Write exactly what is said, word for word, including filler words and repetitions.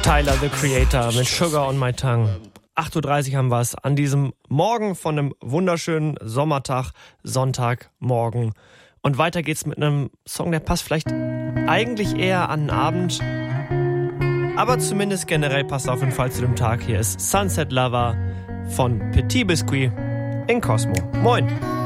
Tyler, the Creator, mit Sugar on My Tongue. acht Uhr dreißig haben wir es an diesem Morgen von einem wunderschönen Sommertag, Sonntagmorgen. Und weiter geht's mit einem Song, der passt vielleicht eigentlich eher an den Abend, aber zumindest generell passt er auf jeden Fall zu dem Tag. Hier ist Sunset Lover von Petit Biscuit in Cosmo. Moin!